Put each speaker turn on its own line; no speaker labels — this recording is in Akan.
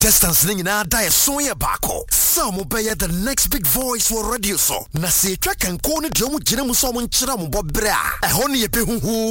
contestants ning na da so ye bako. Some obey the next big voice for radio so. Na se twa kanko ne de omo gina mu so omo nkyira mo bobra. Ehon ye pe huhu